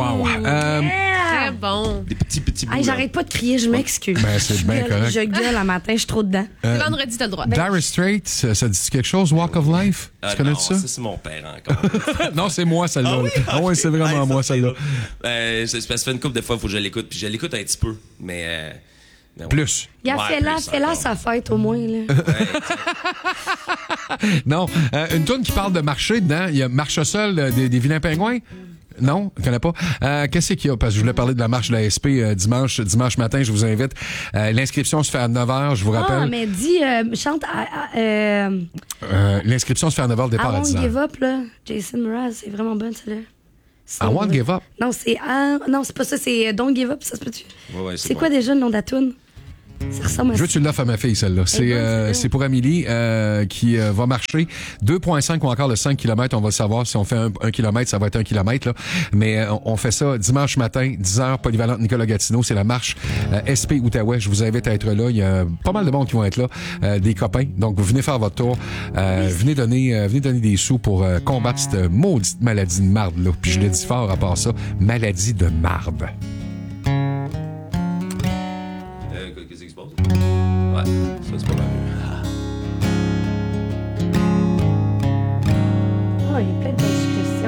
Wow. Très bon. Des petits bouts. Hey, j'arrête pas de crier, je m'excuse. Ben, c'est bien correct. Je gueule un matin, je suis trop dedans. C'est vendredi, t'as le droit. Dire Straits, ça dit quelque chose? Walk of Life? Tu connais non, ça? c'est mon père encore. Non, c'est moi, celle-là. Ah oui, c'est vraiment moi, celle-là. Ça fait une couple de fois, il faut que je l'écoute. Puis je l'écoute un petit peu, mais ouais. Plus. Il a Ouais, fait là sa fête au moins. Là. Non, une tourne qui parle de marché dedans. Il y a Marche seul des vilains pingouins. Non, je connais pas. Qu'est-ce qu'il y a? Parce que je voulais parler de la marche de la SP dimanche matin. Je vous invite. L'inscription se fait à 9h, je vous rappelle. Ah, mais dis, chante L'inscription se fait à 9h, le départ I à Won't 10h. Give Up, là. Jason Mraz, c'est vraiment bonne, celle-là. I Won't Give Up? Non, non, c'est pas ça, c'est Don't Give Up, ça se peut-tu? Ouais, C'est quoi déjà le nom de la toune? Ça ressemble à Je veux ça. que tu l'offres à ma fille, celle-là. C'est pour Amélie qui va marcher 2,5 ou encore le 5 km. On va le savoir. Si on fait 1 km, ça va être 1 km. Là. Mais on fait ça dimanche matin, 10h, polyvalente Nicolas Gatineau. C'est la marche SP Outaouais. Je vous invite à être là. Il y a pas mal de monde qui vont être là, des copains. Donc, vous venez faire votre tour. Venez donner des sous pour combattre cette maudite maladie de marde. Là. Puis je le dis fort à part ça, maladie de marde. Qu'est-ce qui se passe? Ouais, ça c'est pas mal. Oh, il y a plein de